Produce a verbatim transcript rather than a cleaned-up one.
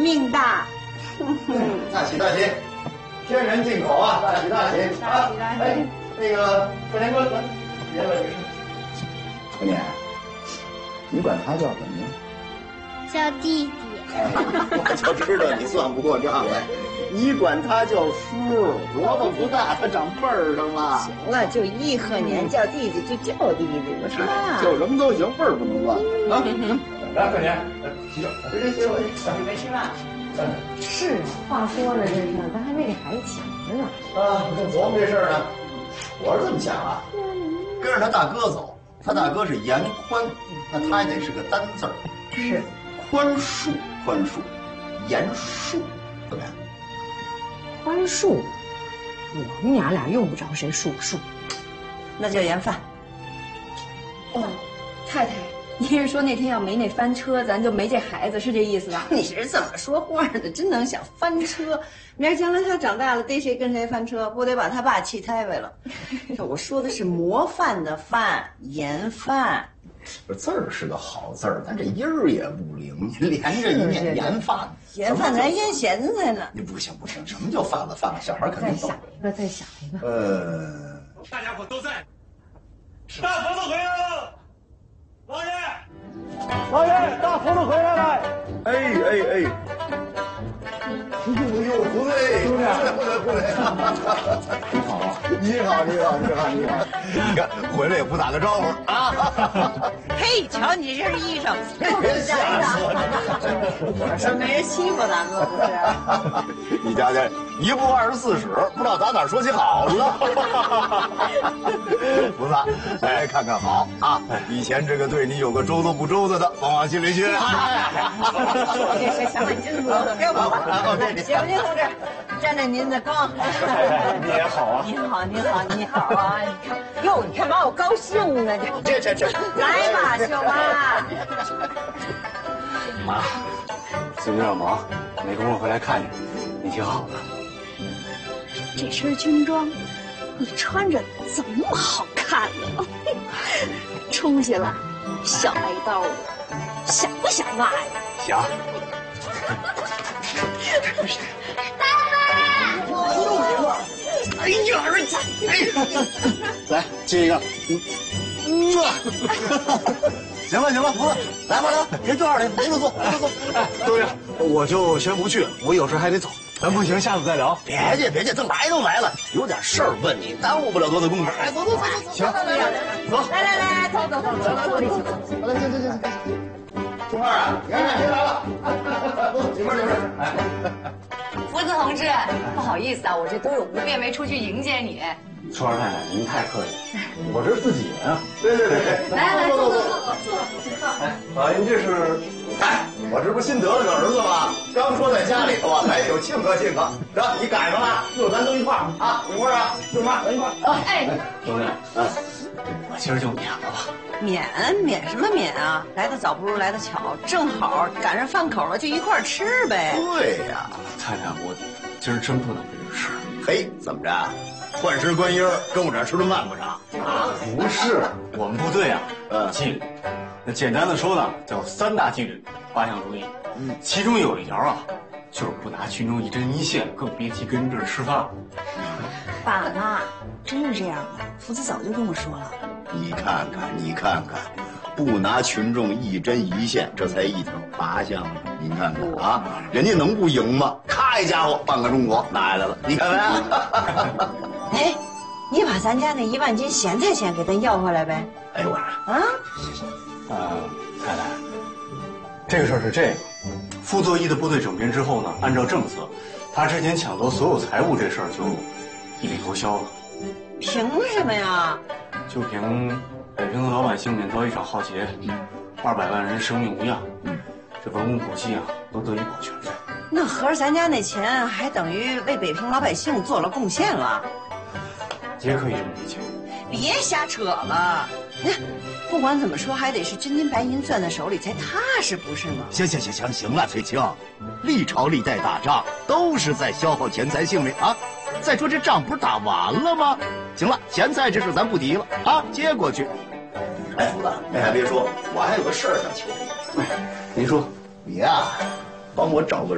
命大。 大喜大喜，天然进口啊，大喜大喜啊！哎，那个快点过来，别了别了。姑娘，你管他叫什么呀？ 叫弟弟。 我就知道你算不过账来。你管他叫叔，萝卜不大，他长辈儿的嘛。 行了，就一贺年叫弟弟就叫弟弟吧，是吧？ 叫什么都行，辈儿不能乱啊。来，贺年，洗手，别别洗手， 你没吃饭？是，话说了这是，咱还没给孩子请着呢。 啊，我正琢磨这事儿呢。我是这么想啊，跟着他大哥走，他大哥是严宽，那他也得是个单字儿。 是， 宽恕，宽恕，严恕，怎么样？ 宽恕，我们娘俩用不着谁恕恕，那叫严范。 哦，太太，您是说那天要没那翻车，咱就没这孩子，是这意思吧？ 你是怎么说话的？真能想翻车！明儿将来他长大了，逮谁跟谁翻车，不得把他爸气胎歪了？我说的是模范的范，严范。 这字儿是个好字儿，但这音儿也不灵，连着一念严范。 严范咱腌咸菜呢。 你不行不行，什么叫范子范子？小孩肯定懂。 再想一个，再想一个。 呃， 大家伙都在，大婆子回来了，老爷，老爷，大婆子回来了。 哎哎哎。哎呦哎呦，回来，回来回来回来！你好啊！你好你好你好你好！你看回来也不打个招呼啊！ 嘿，瞧你这身衣裳，别瞎说！我说没人欺负咱们不是？ 你家这一步二十四史，不知道打哪说起好了。菩萨，哎，看看好啊！以前这个对你有个周都不周的的，往往心里去。 这是小金子，给我吧。谢福金同志，沾沾您的光。 你也好啊！ 你好，你好，你好啊！你看，哟，你看把我高兴的， 这这这， 来吧，秀妈。 妈，最近要忙，没工夫回来看你。你挺好的。 这身军装，你穿着怎么那么好看呢？出去了，小挨刀的，想不想骂呀？ 想。 哎呀，儿子，哎，来亲一个，嗯，行了行了，不了，来吧来，别坐这儿去，别坐，别坐。 哎，东爷，我就先不去了，我有事还得走。咱不行，下次再聊。 别介别介，都来都来了，有点事儿问你，耽误不了多大功夫。哎，走走走走， 行， 走， 来来来，走走走走走，坐里去。 好了，行行行。金二啊，你看看谁来了？走，里边里边。哎。 福子同志，不好意思啊，我这多有不便，没出去迎接你。 初二太太，您太客气了，我是自己人啊。 对对对， 来来，坐坐坐坐。 哎，老爷，这是，哎，我这不新得了个儿子吗？刚说在家里头啊，咱有庆贺庆贺。得，你赶上了，一会儿咱都一块儿啊，一会儿啊，舅妈咱一块儿啊。 哎， 东爷，啊，我今儿就免了吧。 免免什么免啊？来得早不如来得巧，正好赶上饭口了，就一块儿吃呗。 对呀， 太太，我今儿真不能跟着吃。 嘿，怎么着？换身观音儿跟我这儿吃顿饭不成？ 啊，不是，我们部队啊， 嗯纪律，那简单的说呢，叫三大纪律，八项注意。嗯，其中有一条啊，就是不拿群众一针一线，更别提跟这儿吃饭。 爸妈，真是这样的。福子早就跟我说了。 你看看，你看看，不拿群众一针一线，这才一条八项。你看看啊，人家能不赢吗？咔一家伙，半个中国拿下来了，你看没？ 哎，你把咱家那一万斤咸菜钱给咱要回来呗。 哎，我说啊， 呃，太太，这个事儿是这个，傅作义的部队整编之后呢，按照政策，他之前抢夺所有财物这事儿就一笔勾销了。 凭什么呀？ 就凭北平的老百姓免遭一场浩劫，二百万人生命无恙，这文物古迹啊都得以保全呗。 那合着咱家那钱还等于为北平老百姓做了贡献了？ 也可以这么理解。 别瞎扯了，那不管怎么说，还得是真金白银攥在手里才踏实，不是吗？ 行行行行行了，翠青，历朝历代打仗都是在消耗钱财性命啊。再说这仗不是打完了吗？行了，咸菜这事咱不提了啊，接过去。哎，福子，你还别说，我还有个事儿想求你。 您说， 你呀、帮我找个